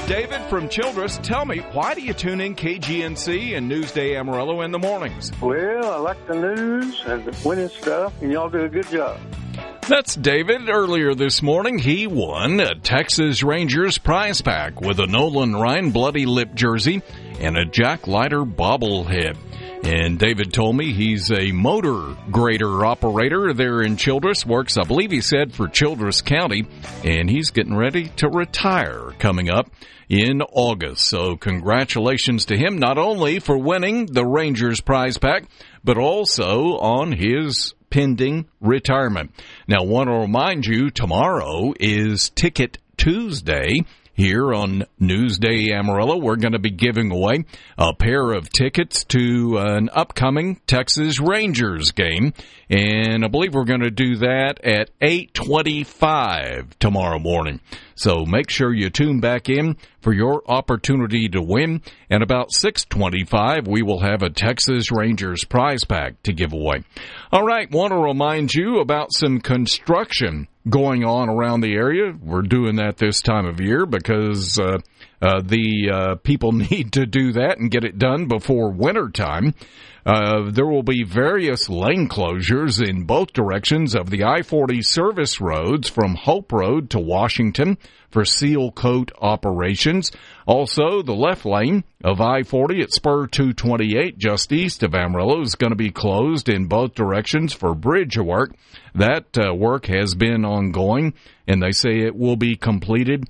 David from Childress. Tell me, why do you tune in KGNC and Newsday Amarillo in the mornings? Well, I like the news and the winning stuff, and y'all do a good job. That's David. Earlier this morning, he won a Texas Rangers prize pack with a Nolan Ryan Bloody Lip jersey and a Jack Leiter bobblehead. And David told me he's a motor grader operator there in Childress, works, I believe he said, for Childress County, and he's getting ready to retire coming up in August. So congratulations to him, not only for winning the Rangers prize pack, but also on his pending retirement. Now, I want to remind you, tomorrow is Ticket Tuesday. Here on Newsday Amarillo, we're going to be giving away a pair of tickets to an upcoming Texas Rangers game. And I believe we're going to do that at 8:25 tomorrow morning. So make sure you tune back in for your opportunity to win. And about 6:25, we will have a Texas Rangers prize pack to give away. All right, want to remind you about some construction going on around the area. We're doing that this time of year because the people need to do that and get it done before winter time. There will be various lane closures in both directions of the I-40 service roads from Hope Road to Washington for seal coat operations. Also, the left lane of I-40 at Spur 228 just east of Amarillo is going to be closed in both directions for bridge work. That work has been ongoing, and they say it will be completed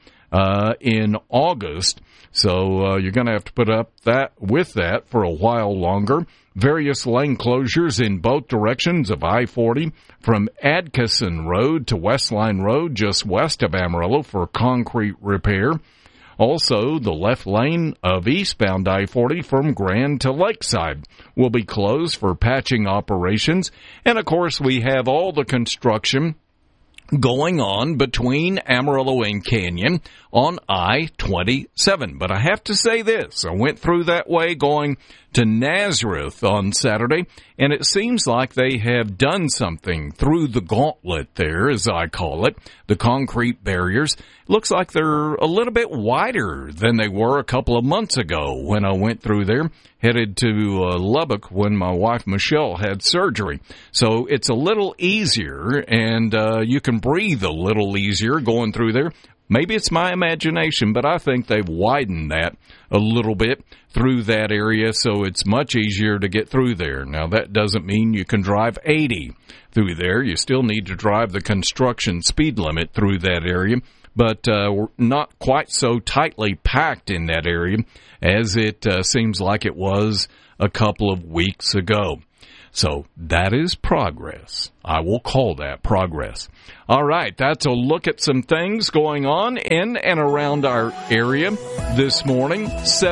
in August. So you're going to have to put up with that for a while longer. Various lane closures in both directions of I-40 from Adkisson Road to Westline Road just west of Amarillo for concrete repair. Also, the left lane of eastbound I-40 from Grand to Lakeside will be closed for patching operations. And, of course, we have all the construction going on between Amarillo and Canyon on I-27. But I have to say this. I went through that way going to Nazareth on Saturday, and it seems like they have done something through the gauntlet there, as I call it, the concrete barriers. Looks like they're a little bit wider than they were a couple of months ago when I went through there, headed to Lubbock when my wife Michelle had surgery. So it's a little easier, and you can breathe a little easier going through there. Maybe it's my imagination, but I think they've widened that a little bit through that area, so it's much easier to get through there. Now, that doesn't mean you can drive 80 through there. You still need to drive the construction speed limit through that area, but we're not quite so tightly packed in that area as it seems like it was a couple of weeks ago. So that is progress. I will call that progress. All right, that's a look at some things going on in and around our area this morning.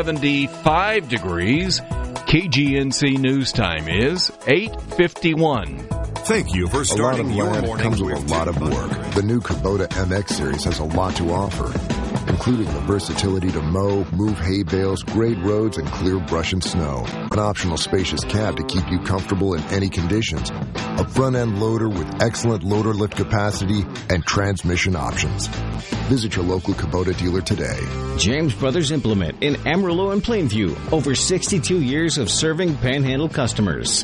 75 degrees. KGNC News Time is 8:51. Thank you for starting your morning. A lot of land comes with a lot of work. The new Kubota MX Series has a lot to offer, including the versatility to mow, move hay bales, grade roads, and clear brush and snow. An optional spacious cab to keep you comfortable in any conditions. A front-end loader with excellent loader lift capacity and transmission options. Visit your local Kubota dealer today. James Brothers Implement in Amarillo and Plainview. Over 62 years of serving Panhandle customers.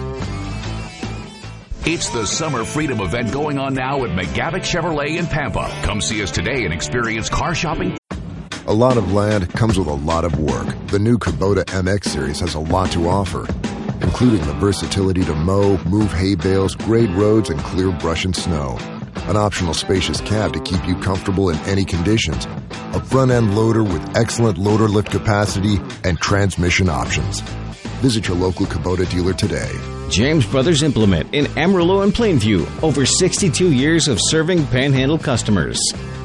It's the Summer Freedom event going on now at McGavick Chevrolet in Pampa. Come see us today and experience car shopping. A lot of land comes with a lot of work. The new Kubota MX Series has a lot to offer, including the versatility to mow, move hay bales, grade roads, and clear brush and snow. An optional spacious cab to keep you comfortable in any conditions. A front-end loader with excellent loader lift capacity and transmission options. Visit your local Kubota dealer today. James Brothers Implement in Amarillo and Plainview. Over 62 years of serving Panhandle customers.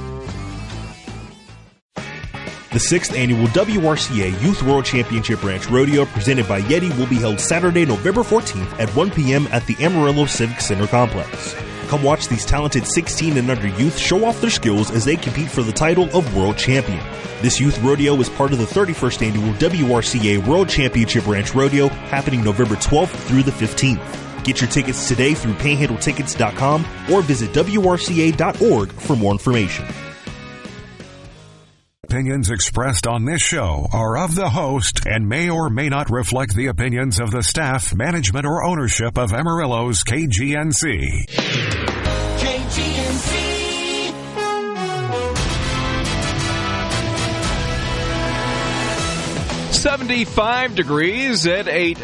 The 6th annual WRCA Youth World Championship Ranch Rodeo presented by Yeti will be held Saturday, November 14th at 1 p.m. at the Amarillo Civic Center complex. Come watch these talented 16 and under youth show off their skills as they compete for the title of World Champion. This youth rodeo is part of the 31st annual WRCA World Championship Ranch Rodeo happening November 12th through the 15th. Get your tickets today through panhandletickets.com or visit WRCA.org for more information. Opinions expressed on this show are of the host and may or may not reflect the opinions of the staff, management, or ownership of Amarillo's KGNC. KGNC. 75 degrees at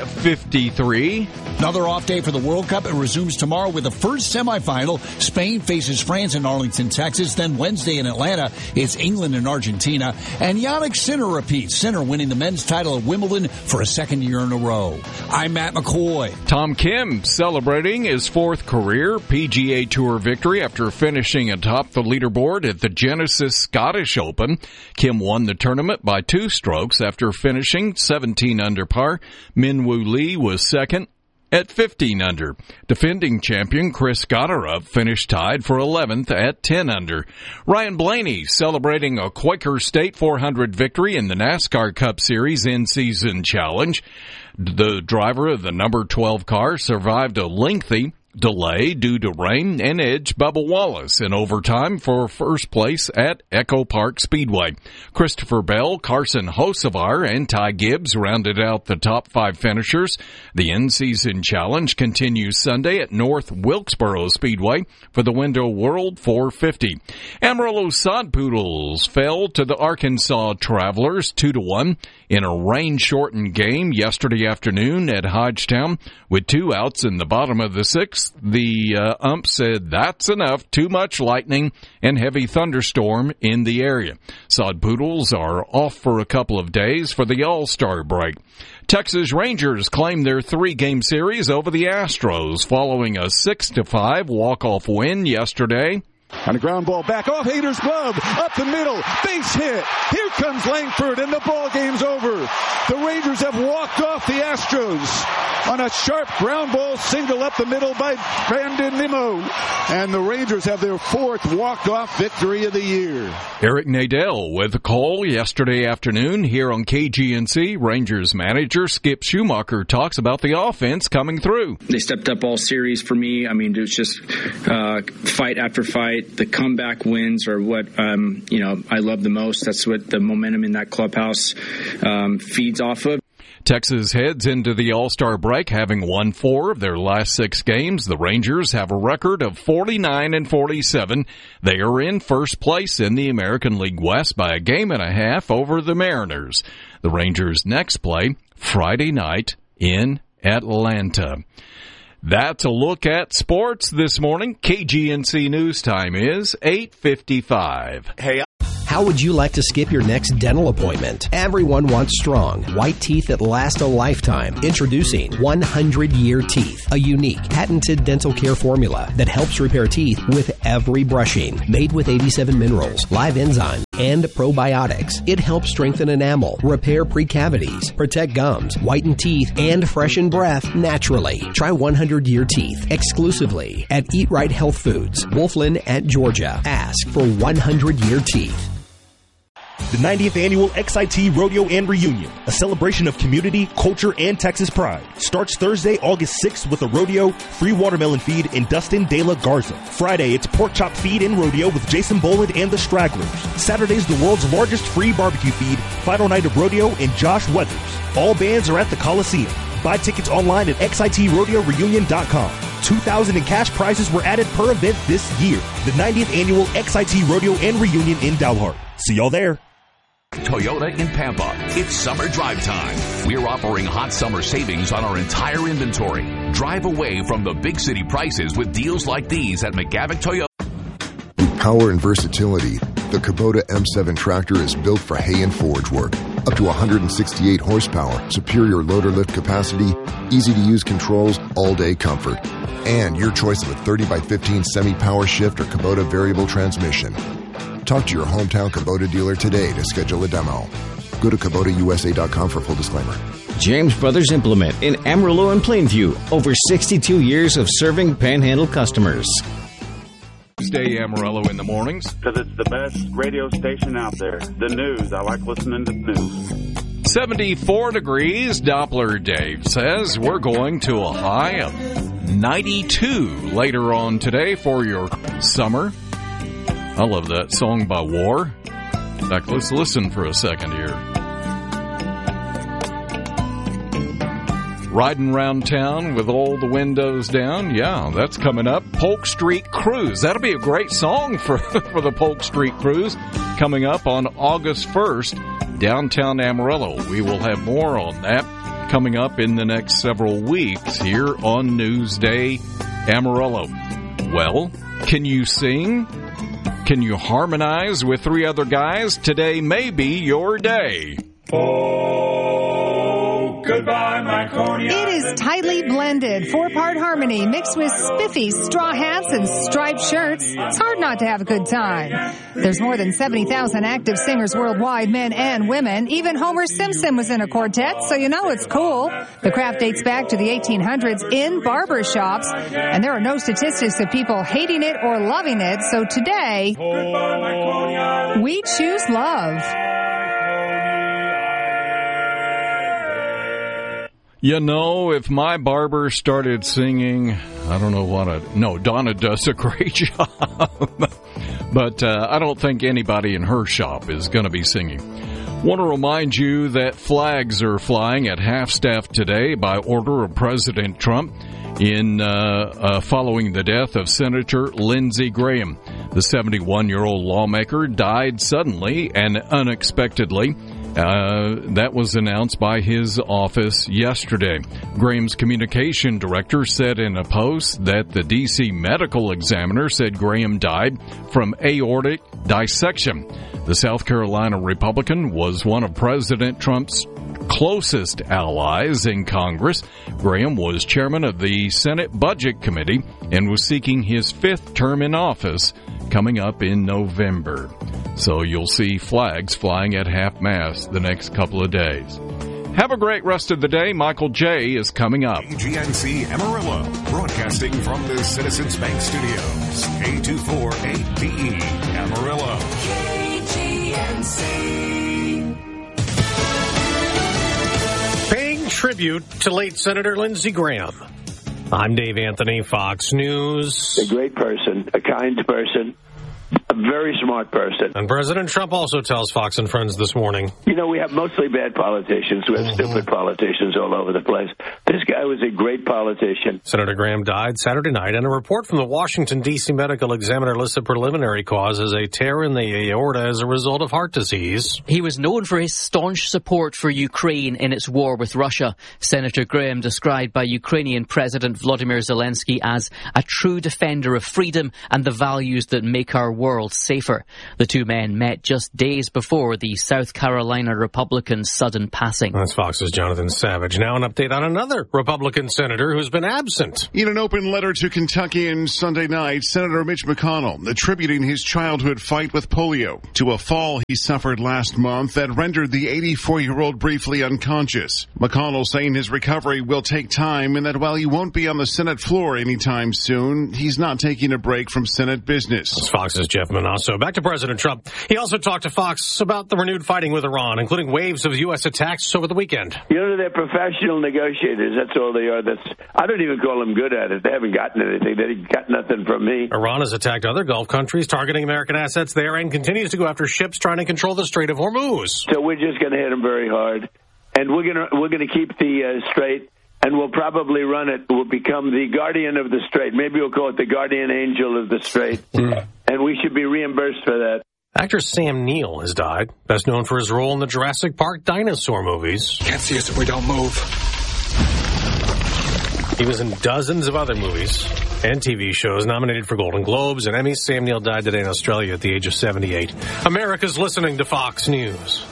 8:53. Another off day for the World Cup. It resumes tomorrow with the first semifinal. Spain faces France in Arlington, Texas. Then Wednesday in Atlanta, it's England and Argentina. And Yannick Sinner repeats. Sinner winning the men's title at Wimbledon for a second year in a row. I'm Matt McCoy. Tom Kim celebrating his fourth career PGA Tour victory after finishing atop the leaderboard at the Genesis Scottish Open. Kim won the tournament by 2 strokes after finishing 17 under par. Min Woo Lee was second at 15 under. Defending champion Chris Gotterup finished tied for 11th at 10 under. Ryan Blaney celebrating a Quaker State 400 victory in the NASCAR Cup Series in-season challenge. The driver of the number 12 car survived a lengthy delay due to rain and edged Bubba Wallace in overtime for first place at Echo Park Speedway. Christopher Bell, Carson Hocevar, and Ty Gibbs rounded out the top 5 finishers. The in-season challenge continues Sunday at North Wilkesboro Speedway for the Window World 450. Amarillo Sod Poodles fell to the Arkansas Travelers 2-1 in a rain-shortened game yesterday afternoon at Hodgetown. With 2 outs in the bottom of the 6th, the ump said that's enough, too much lightning and heavy thunderstorm in the area. Sod Poodles are off for a couple of days for the All-Star break. Texas Rangers claim their 3-game series over the Astros following a 6-5 walk-off win yesterday. On a ground ball back off Hader's glove, up the middle, base hit. Here comes Langford, and the ball game's over. The Rangers have walked off the Astros on a sharp ground ball single up the middle by Brandon Nimmo. And the Rangers have their 4th walk-off victory of the year. Eric Nadel with a call yesterday afternoon here on KGNC. Rangers manager Skip Schumacher talks about the offense coming through. They stepped up all series for me. I mean, it was just fight after fight. The comeback wins are what I love the most. That's what the momentum in that clubhouse feeds off of. Texas heads into the All-Star break having won 4 of their last 6 games. The Rangers have a record of 49-47. They are in first place in the American League West by a game and a half over the Mariners. The Rangers next play Friday night in Atlanta. That's a look at sports this morning. KGNC News Time is 8:55. Hey, how would you like to skip your next dental appointment? Everyone wants strong, white teeth that last a lifetime. Introducing 100-Year Teeth, a unique, patented dental care formula that helps repair teeth with every brushing. Made with 87 minerals, live enzymes, and probiotics. It helps strengthen enamel, repair precavities, protect gums, whiten teeth, and freshen breath naturally. Try 100-Year Teeth exclusively at Eat Right Health Foods, Wolflin at Georgia. Ask for 100-Year Teeth. The 90th Annual XIT Rodeo and Reunion, a celebration of community, culture, and Texas pride, starts Thursday, August 6th with a rodeo, free watermelon feed, and Dustin De La Garza. Friday, it's pork chop feed and rodeo with Jason Boland and the Stragglers. Saturday's the world's largest free barbecue feed, final night of rodeo, and Josh Weathers. All bands are at the Coliseum. Buy tickets online at XITRodeoReunion.com. $2,000 in cash prizes were added per event this year. The 90th Annual XIT Rodeo and Reunion in Dalhart. See y'all there. Toyota in Pampa. It's summer drive time. We're offering hot summer savings on our entire inventory. Drive away from the big city prices with deals like these at McGavick Toyota. With power and versatility, the Kubota M7 tractor is built for hay and forage work. Up to 168 horsepower, superior loader lift capacity, easy-to-use controls, all-day comfort. And your choice of a 30x15 semi-power shift or Kubota variable transmission. Talk to your hometown Kubota dealer today to schedule a demo. Go to KubotaUSA.com for full disclaimer. James Brothers Implement in Amarillo and Plainview. Over 62 years of serving Panhandle customers. Stay Amarillo in the mornings. Because it's the best radio station out there. The news. I like listening to the news. 74 degrees. Doppler Dave says we're going to a high of 92 later on today for your summer. I love that song by War. In fact, let's listen for a second here. Riding around town with all the windows down. Yeah, that's coming up. Polk Street Cruise. That'll be a great song for the Polk Street Cruise coming up on August 1st, downtown Amarillo. We will have more on that coming up in the next several weeks here on Newsday Amarillo. Well, can you sing? Can you harmonize with three other guys? Today may be your day. Oh, goodbye, my Coney Island. It is tightly blended, four-part harmony mixed with spiffy straw hats and striped shirts. It's hard not to have a good time. There's more than 70,000 active singers worldwide, men and women. Even Homer Simpson was in a quartet, so you know it's cool. The craft dates back to the 1800s in barber shops, and there are no statistics of people hating it or loving it. So today, we choose love. You know, if my barber started singing, I don't know what no, Donna does a great job. But I don't think anybody in her shop is going to be singing. Want to remind you that flags are flying at half-staff today by order of President Trump in following the death of Senator Lindsey Graham. The 71-year-old lawmaker died suddenly and unexpectedly. That was announced by his office yesterday. Graham's communication director said in a post that the D.C. medical examiner said Graham died from aortic dissection. The South Carolina Republican was one of President Trump's closest allies in Congress. Graham was chairman of the Senate Budget Committee and was seeking his fifth term in office coming up in November. So you'll see flags flying at half-mast the next couple of days. Have a great rest of the day. Michael J. is coming up. KGNC Amarillo, broadcasting from the Citizens Bank Studios. K248DE Amarillo. KGNC. Paying tribute to late Senator Lindsey Graham. I'm Dave Anthony, Fox News. A great person, a kind person, a very smart person. And President Trump also tells Fox and Friends this morning. You know, we have mostly bad politicians. We have stupid politicians all over the place. This guy was a great politician. Senator Graham died Saturday night, and a report from the Washington, D.C. medical examiner listed preliminary cause as a tear in the aorta as a result of heart disease. He was known for his staunch support for Ukraine in its war with Russia. Senator Graham described by Ukrainian President Volodymyr Zelensky as a true defender of freedom and the values that make our world safer. The two men met just days before the South Carolina Republican's sudden passing. That's Fox's Jonathan Savage. Now an update on another Republican senator who's been absent. In an open letter to Kentuckians Sunday night, Senator Mitch McConnell attributing his childhood fight with polio to a fall he suffered last month that rendered the 84-year-old briefly unconscious. McConnell saying his recovery will take time and that while he won't be on the Senate floor anytime soon, he's not taking a break from Senate business. That's Fox's Jeff Manasso. Back to President Trump. He also talked to Fox about the renewed fighting with Iran, including waves of U.S. attacks over the weekend. You know, they're professional negotiators. That's all they are. I don't even call them good at it. They haven't gotten anything. They got nothing from me. Iran has attacked other Gulf countries, targeting American assets there, and continues to go after ships trying to control the Strait of Hormuz. So we're just going to hit them very hard, and we're going to keep the strait. And we'll probably run it. We'll become the guardian of the strait. Maybe we'll call it the guardian angel of the strait. And we should be reimbursed for that. Actor Sam Neill has died, best known for his role in the Jurassic Park dinosaur movies. Can't see us if we don't move. He was in dozens of other movies and TV shows nominated for Golden Globes and Emmys. Sam Neill died today in Australia at the age of 78. America's listening to Fox News.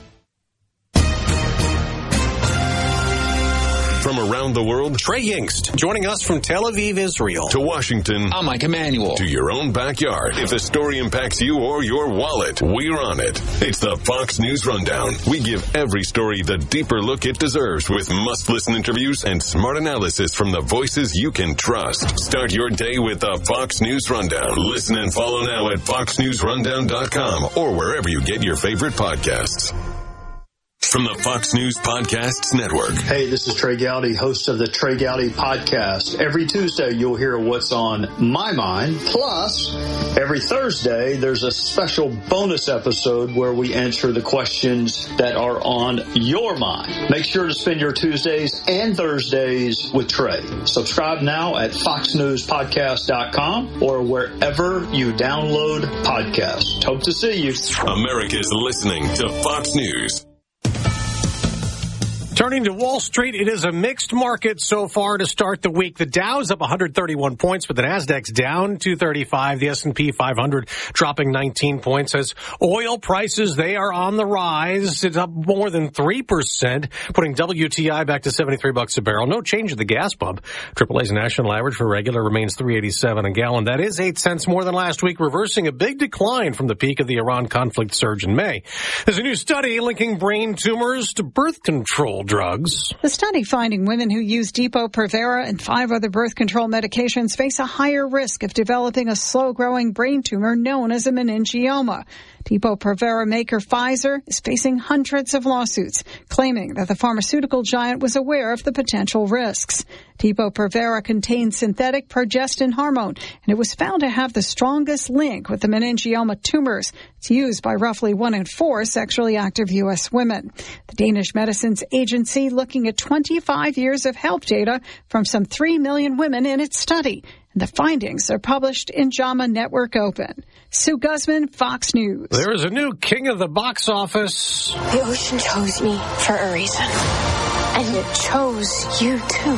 From around the world, Trey Yingst, joining us from Tel Aviv, Israel. To Washington, I'm Mike Emanuel. To your own backyard. If the story impacts you or your wallet, we're on it. It's the Fox News Rundown. We give every story the deeper look it deserves with must-listen interviews and smart analysis from the voices you can trust. Start your day with the Fox News Rundown. Listen and follow now at foxnewsrundown.com or wherever you get your favorite podcasts. from the Fox News Podcasts Network. Hey, this is Trey Gowdy, host of the Trey Gowdy Podcast. Every Tuesday, you'll hear what's on my mind. Plus, every Thursday, there's a special bonus episode where we answer the questions that are on your mind. Make sure to spend your Tuesdays and Thursdays with Trey. Subscribe now at foxnewspodcast.com or wherever you download podcasts. Hope to see you. America's listening to Fox News. Turning to Wall Street, it is a mixed market so far to start the week. The Dow's up 131 points, but the Nasdaq's down 235. The S&P 500 dropping 19 points. As oil prices, they are on the rise. It's up more than 3%, putting WTI back to $73 a barrel. No change at the gas pump. AAA's national average for regular remains $3.87 a gallon. That is 8 cents more than last week, reversing a big decline from the peak of the Iran conflict surge in May. There's a new study linking brain tumors to birth control drugs. The study finding women who use Depo-Provera and 5 other birth control medications face a higher risk of developing a slow-growing brain tumor known as a meningioma. Depo-Provera maker Pfizer is facing hundreds of lawsuits, claiming that the pharmaceutical giant was aware of the potential risks. Depo-Provera contains synthetic progestin hormone, and it was found to have the strongest link with the meningioma tumors. It's used by roughly 1 in 4 sexually active U.S. women. The Danish Medicines Agency looking at 25 years of health data from some 3 million women in its study. And the findings are published in JAMA Network Open. Sue Guzman, Fox News. There is a new king of the box office. The ocean chose me for a reason. And it chose you too.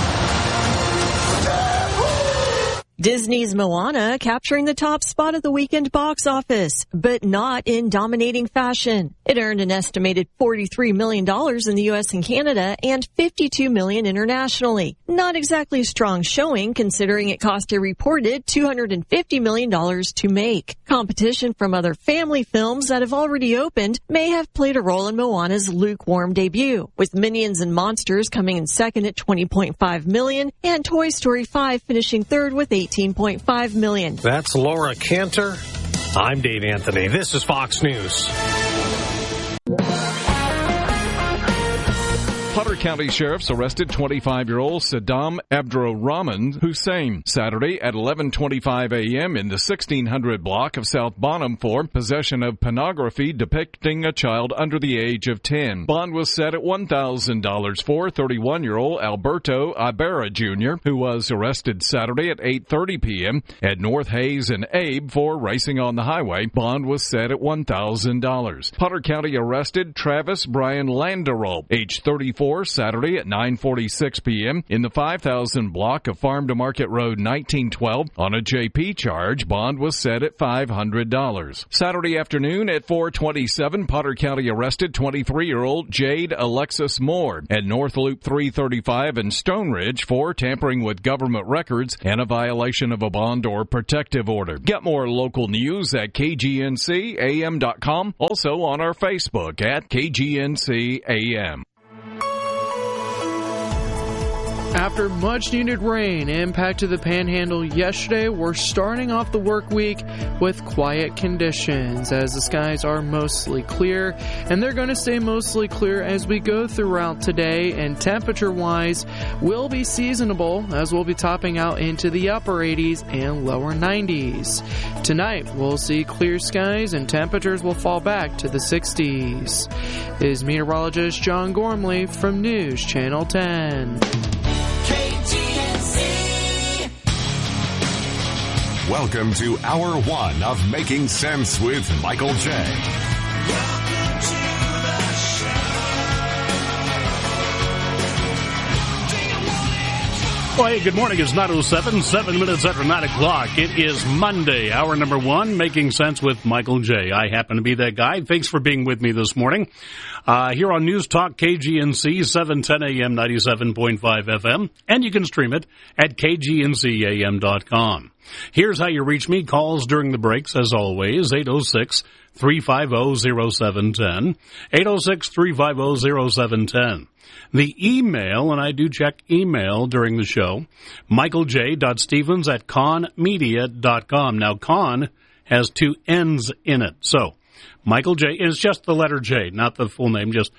Disney's Moana capturing the top spot at the weekend box office, but not in dominating fashion. It earned an estimated $43 million in the U.S. and Canada and $52 million internationally. Not exactly a strong showing considering it cost a reported $250 million to make. Competition from other family films that have already opened may have played a role in Moana's lukewarm debut, with Minions and Monsters coming in second at $20.5 million and Toy Story 5 finishing third with $18.5 million. That's Laura Cantor. I'm Dave Anthony. This is Fox News. Potter County sheriffs arrested 25-year-old Saddam Abdurrahman Hussein Saturday at 11:25 a.m. in the 1600 block of South Bonham for possession of pornography depicting a child under the age of 10. Bond was set at $1,000 for 31-year-old Alberto Ibarra Jr., who was arrested Saturday at 8:30 p.m. at North Hayes and Abe for racing on the highway. Bond was set at $1,000. Potter County arrested Travis Brian Landerall, age 34, Saturday at 9:46 p.m. in the 5000 block of Farm to Market Road 1912 on a JP charge. Bond was set at $500. Saturday afternoon at 4:27, Potter County arrested 23-year-old Jade Alexis Moore at North Loop 335 in Stone Ridge for tampering with government records and a violation of a bond or protective order. Get more local news at KGNCAM.com. Also on our Facebook at KGNCAM. After much-needed rain impacted the Panhandle yesterday, we're starting off the work week with quiet conditions as the skies are mostly clear, and they're going to stay mostly clear as we go throughout today, and temperature-wise will be seasonable as we'll be topping out into the upper 80s and lower 90s. Tonight, we'll see clear skies and temperatures will fall back to the 60s. This is meteorologist John Gormley from News Channel 10. Welcome to Hour 1 of Making Sense with Michael J. Well, hey, good morning. It's 9:07, 7 minutes after 9 o'clock. It is Monday, hour number 1, Making Sense with Michael J. I happen to be that guy. Thanks for being with me this morning. Here on News Talk KGNC, 710 AM, 97.5 FM, and you can stream it at kgncam.com. Here's how you reach me. Calls during the breaks, as always, 806-350-0710, 806-350-0710. The email, and I do check email during the show, michaelj.stevens@conmedia.com. Now, con has 2 N's in it, so Michael J. It's just the letter J, not the full name, just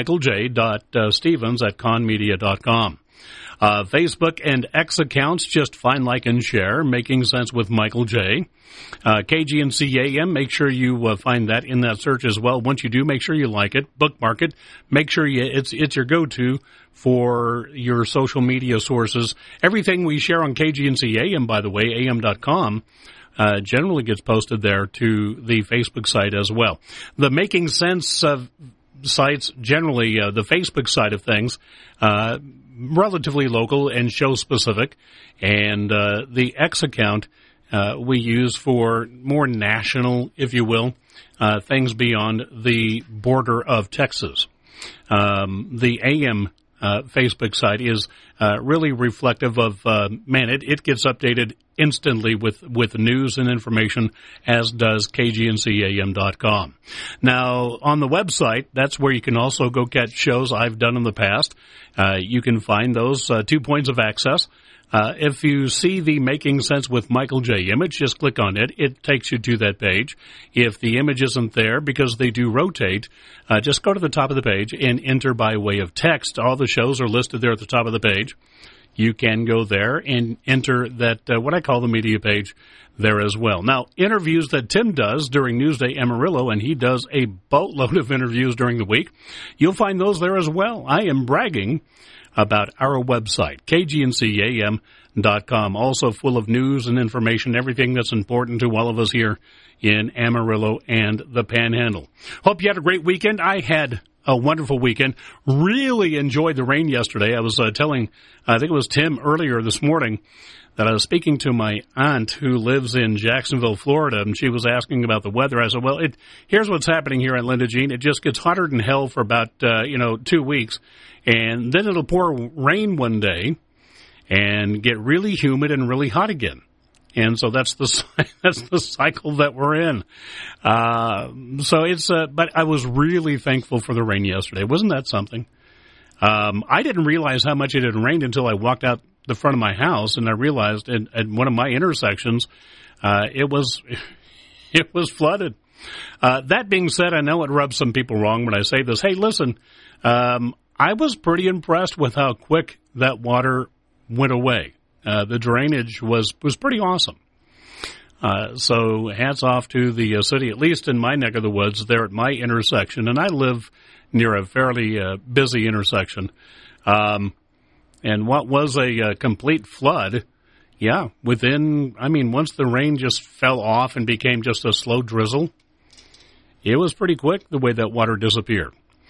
michaelj.stevens@conmedia.com. Facebook and X accounts, just find, like, and share. Making Sense with Michael J. KGNC AM, make sure you find that in that search as well. Once you do, make sure you like it, bookmark it. Make sure it's your go-to for your social media sources. Everything we share on KGNC AM, by the way, am.com, generally gets posted there to the Facebook site as well. The Making Sense sites, generally the Facebook side of things, relatively local and show-specific, and the X account we use for more national, if you will, things beyond the border of Texas. The AM Facebook site is really reflective of, it gets updated instantly with news and information, as does KGNCAM.com. Now, on the website, that's where you can also go catch shows I've done in the past. You can find those 2 points of access. If you see the Making Sense with Michael J. image, just click on it. It takes you to that page. If the image isn't there, because they do rotate, just go to the top of the page and enter by way of text. All the shows are listed there at the top of the page. You can go there and enter that, what I call the media page there as well. Now, interviews that Tim does during Newsday Amarillo, and he does a boatload of interviews during the week, you'll find those there as well. I am bragging about our website, kgncam.com, also full of news and information, everything that's important to all of us here in Amarillo and the Panhandle. Hope you had a great weekend. I had a wonderful weekend. Really enjoyed the rain yesterday. I was telling, I think it was Tim earlier this morning, that I was speaking to my aunt who lives in Jacksonville, Florida, and she was asking about the weather. I said, well, here's what's happening here at Linda Jean. It just gets hotter than hell for about, 2 weeks, and then it'll pour rain one day and get really humid and really hot again. And so that's the cycle that we're in. So it's, but I was really thankful for the rain yesterday. Wasn't that something? I didn't realize how much it had rained until I walked out the front of my house, and I realized at one of my intersections, it was flooded. That being said, I know it rubs some people wrong when I say this. Hey, listen, I was pretty impressed with how quick that water went away. The drainage was pretty awesome. So hats off to the city, at least in my neck of the woods, there at my intersection. And I live near a fairly busy intersection. And what was a complete flood, once the rain just fell off and became just a slow drizzle, it was pretty quick the way that water disappeared.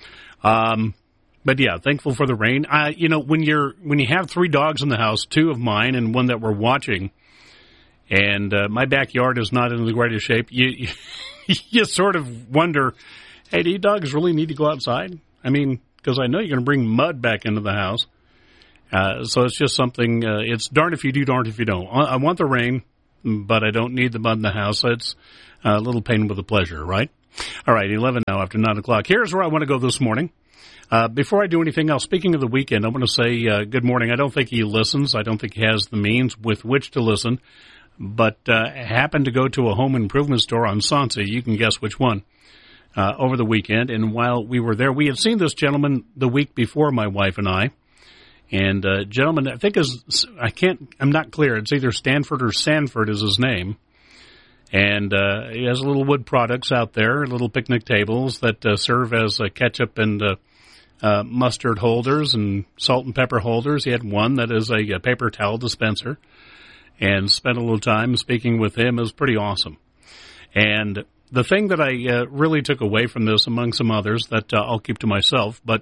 But yeah, thankful for the rain. When you have 3 dogs in the house, 2 of mine and one that we're watching, and my backyard is not in the greatest shape, you sort of wonder, hey, do you dogs really need to go outside? I mean, because I know you're going to bring mud back into the house. So it's just something, it's darned if you do, darned if you don't. I want the rain, but I don't need the mud in the house. So it's a little pain with a pleasure, right? All right, 11 now after 9 o'clock. Here's where I want to go this morning. Before I do anything else, speaking of the weekend, I want to say good morning. I don't think he listens. I don't think he has the means with which to listen, but happened to go to a home improvement store on Sonse. You can guess which one. Over the weekend, and while we were there, we had seen this gentleman the week before, my wife and I. And gentleman, I think I'm not clear. It's either Stanford or Sanford is his name. And he has little wood products out there, little picnic tables that serve as ketchup and mustard holders and salt and pepper holders. He had one that is a paper towel dispenser, and spent a little time speaking with him. It was pretty awesome. And the thing that I really took away from this, among some others that I'll keep to myself, but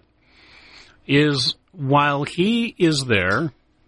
is while he is there,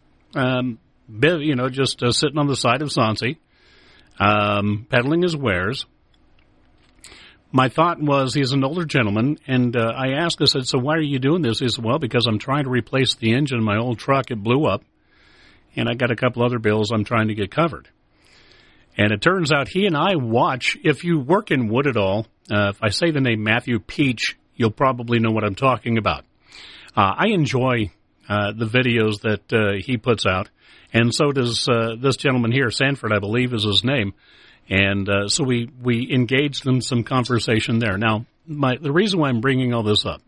just sitting on the side of Sonse, peddling his wares, my thought was he's an older gentleman, and I asked, I said, so why are you doing this? He said, well, because I'm trying to replace the engine in my old truck. It blew up, and I got a couple other bills I'm trying to get covered. And it turns out he and I watch, if you work in wood at all, if I say the name Matthew Peach, you'll probably know what I'm talking about. I enjoy the videos that he puts out, and so does this gentleman here, Sanford, I believe is his name. And so we engaged in some conversation there. Now, the reason why I'm bringing all this up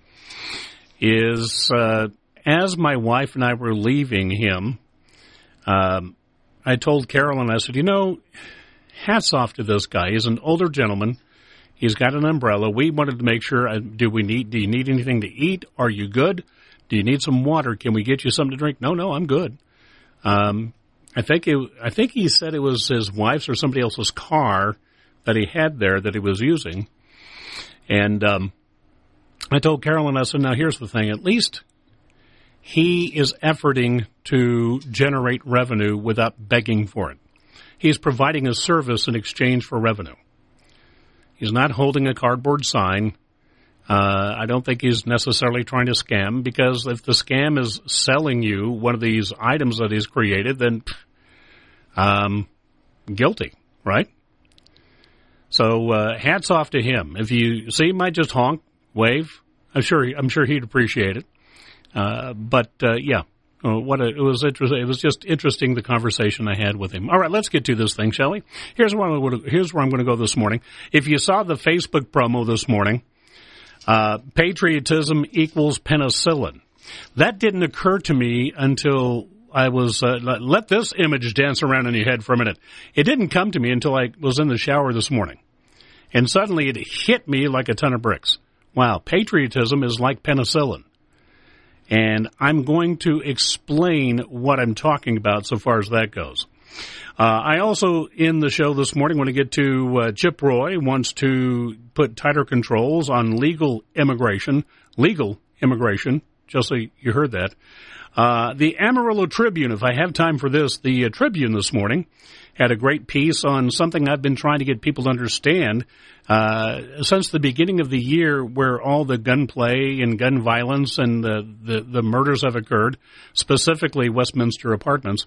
is as my wife and I were leaving him, I told Carolyn, I said, hats off to this guy. He's an older gentleman. He's got an umbrella. We wanted to make sure, do you need anything to eat? Are you good? Do you need some water? Can we get you something to drink? No, I'm good. I think he said it was his wife's or somebody else's car that he had there that he was using. And I told Carolyn, I said, now here's the thing. At least he is efforting to generate revenue without begging for it. He's providing a service in exchange for revenue. He's not holding a cardboard sign. I don't think he's necessarily trying to scam, because if the scam is selling you one of these items that he's created, then guilty, right? So hats off to him. If you see him, I just honk, wave. I'm sure he'd appreciate it. Yeah. It was interesting. It was just interesting, the conversation I had with him. All right, let's get to this thing, shall we? Here's where I'm going to go this morning. If you saw the Facebook promo this morning, patriotism equals penicillin. That didn't occur to me until I was, let this image dance around in your head for a minute. It didn't come to me until I was in the shower this morning. And suddenly it hit me like a ton of bricks. Wow, patriotism is like penicillin. And I'm going to explain what I'm talking about so far as that goes. I also, in the show this morning, want to get to Chip Roy wants to put tighter controls on legal immigration, just so you heard that. The Amarillo Tribune, if I have time for this, the Tribune this morning had a great piece on something I've been trying to get people to understand since the beginning of the year, where all the gunplay and gun violence and the murders have occurred, specifically Westminster Apartments.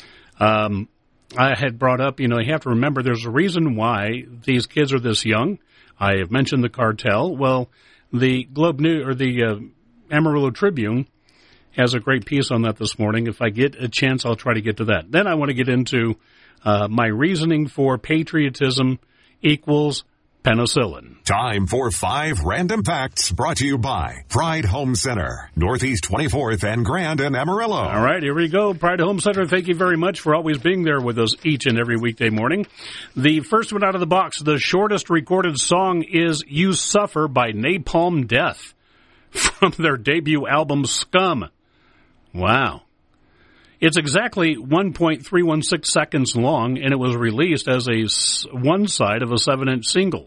I had brought up, you have to remember there's a reason why these kids are this young. I have mentioned the cartel. Well, the Globe News, or the Amarillo Tribune, has a great piece on that this morning. If I get a chance, I'll try to get to that. Then I want to get into my reasoning for patriotism equals penicillin. Time for 5 random facts brought to you by Pride Home Center, Northeast 24th and Grand in Amarillo. All right, here we go. Pride Home Center, thank you very much for always being there with us each and every weekday morning. The first one out of the box, the shortest recorded song is You Suffer by Napalm Death from their debut album Scum. Wow. It's exactly 1.316 seconds long, and it was released as one side of a 7-inch single.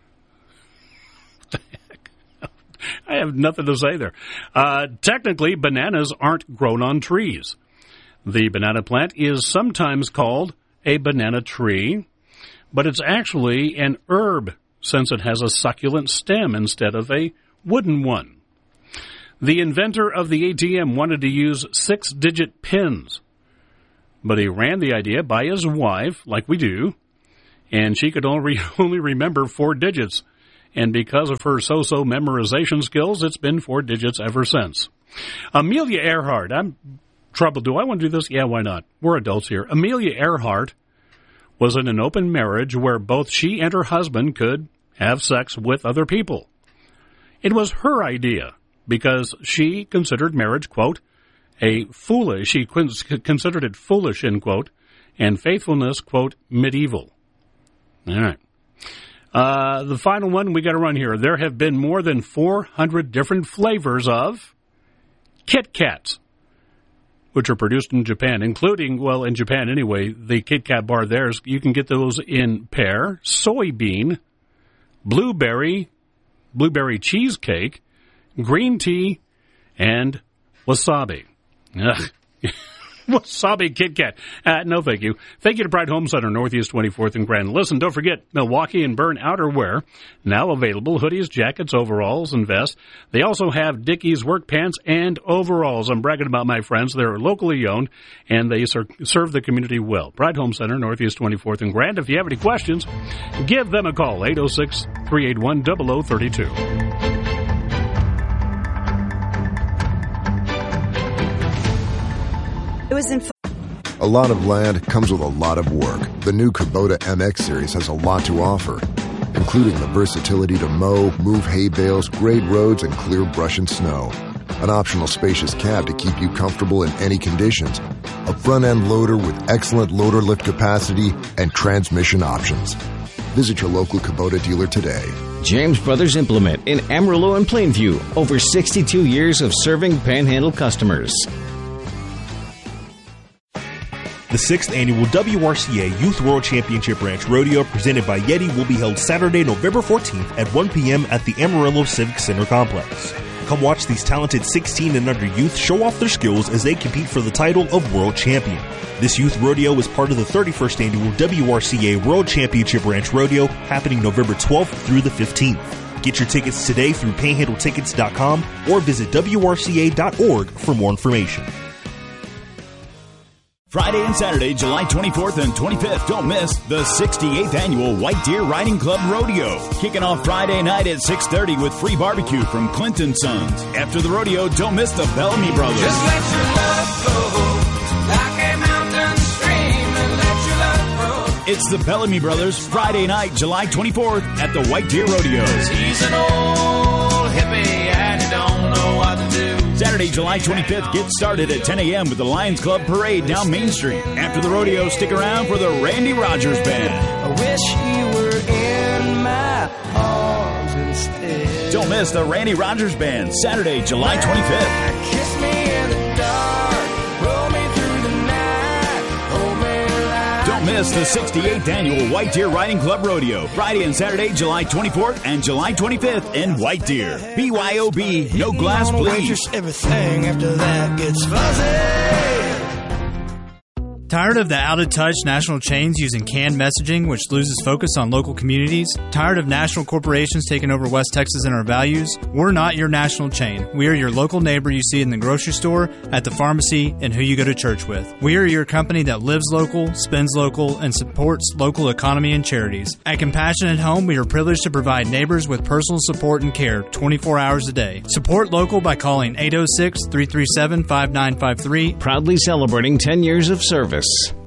What the heck? I have nothing to say there. Technically, bananas aren't grown on trees. The banana plant is sometimes called a banana tree, but it's actually an herb, since it has a succulent stem instead of a wooden one. The inventor of the ATM wanted to use 6-digit pins, but he ran the idea by his wife, like we do, and she could only remember 4 digits. And because of her so-so memorization skills, it's been 4 digits ever since. Amelia Earhart. I'm troubled. Do I want to do this? Yeah, why not? We're adults here. Amelia Earhart was in an open marriage where both she and her husband could have sex with other people. It was her idea, because she considered marriage, quote, she considered it foolish, end quote, and faithfulness, quote, medieval. All right. The final one we got to run here. There have been more than 400 different flavors of Kit Kats, which are produced in Japan, including, well, in Japan anyway, the Kit Kat bar there, you can get those in pear, soybean, blueberry cheesecake, green tea, and wasabi. Wasabi Kit Kat. No, thank you. Thank you to Pride Home Center, Northeast 24th and Grand. Listen, don't forget, Milwaukee and Byrne outerwear, now available, hoodies, jackets, overalls, and vests. They also have Dickies work pants and overalls. I'm bragging about my friends. They're locally owned, and they serve the community well. Pride Home Center, Northeast 24th and Grand. If you have any questions, give them a call, 806-381-0032. It was in A lot of land comes with a lot of work. The new Kubota MX Series has a lot to offer, including the versatility to mow, move hay bales, grade roads, and clear brush and snow. An optional spacious cab to keep you comfortable in any conditions. A front-end loader with excellent loader lift capacity and transmission options. Visit your local Kubota dealer today. James Brothers Implement in Amarillo and Plainview. Over 62 years of serving Panhandle customers. The 6th annual WRCA Youth World Championship Ranch Rodeo presented by Yeti will be held Saturday, November 14th at 1 p.m. at the Amarillo Civic Center complex. Come watch these talented 16 and under youth show off their skills as they compete for the title of World Champion. This youth rodeo is part of the 31st annual WRCA World Championship Ranch Rodeo happening November 12th through the 15th. Get your tickets today through panhandletickets.com or visit WRCA.org for more information. Friday and Saturday, July 24th and 25th. Don't miss the 68th Annual White Deer Riding Club Rodeo. Kicking off Friday night at 6:30 with free barbecue from Clinton Sons. After the rodeo, don't miss the Bellamy Brothers. Just let your love flow like a mountain stream and let your love grow. It's the Bellamy Brothers Friday night, July 24th at the White Deer Rodeo. He's an old hippie and he don't know what to do. Saturday, July 25th, get started at 10 a.m. with the Lions Club Parade down Main Street. After the rodeo, stick around for the Randy Rogers Band. I wish you were in my arms instead. Don't miss the Randy Rogers Band, Saturday, July 25th. Kiss me in the dark, roll me through the night, hold me alive. Don't miss the 68th Annual White Deer Riding Club Rodeo, Friday and Saturday, July 24th and July 25th in White Deer. BYOB, no glass, please. Everything after that gets fuzzy. Tired of the out-of-touch national chains using canned messaging which loses focus on local communities? Tired of national corporations taking over West Texas and our values? We're not your national chain. We are your local neighbor you see in the grocery store, at the pharmacy, and who you go to church with. We are your company that lives local, spends local, and supports local economy and charities. At Compassionate Home, we are privileged to provide neighbors with personal support and care 24 hours a day. Support local by calling 806-337-5953. Proudly celebrating 10 years of service.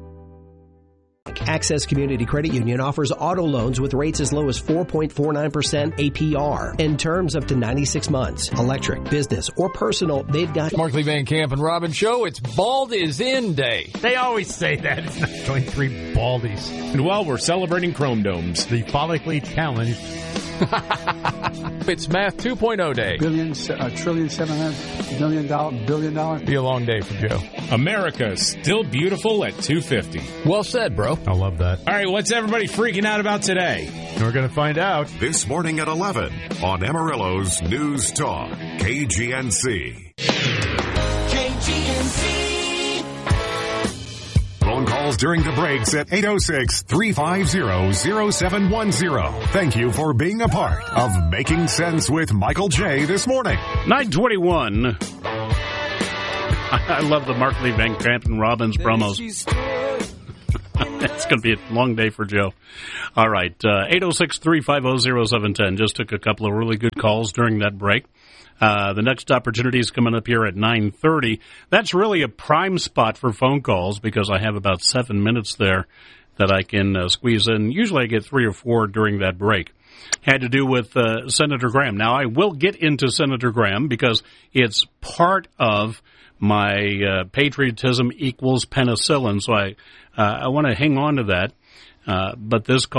Access Community Credit Union offers auto loans with rates as low as 4.49% APR and terms up to 96 months. Electric, business, or personal, they've got... Markley Van Camp and Robin Show, it's Bald is In Day. They always say that. It's not 23 baldies. And while we're celebrating Chrome Domes, the follically challenged... It's Math 2.0 Day. $1,700,000,000 billion. Be a long day for Joe. America still beautiful at 250. Well said, bro. I love that. All right, what's everybody freaking out about today? We're going to find out. This morning at 11 on Amarillo's News Talk, KGNC. KGNC. Phone calls during the breaks at 806-350-0710. Thank you for being a part of Making Sense with Michael J. this morning. 921. I love the Markley Van Camp and Robbins promos. It's going to be a long day for Joe. All right, 806-350-0710. Just took a couple of really good calls during that break. The next opportunity is coming up here at 9:30. That's really a prime spot for phone calls because I have about 7 minutes there that I can squeeze in. Usually I get 3 or 4 during that break. Had to do with Senator Graham. Now, I will get into Senator Graham because it's part of my patriotism equals penicillin, so I want to hang on to that. But this call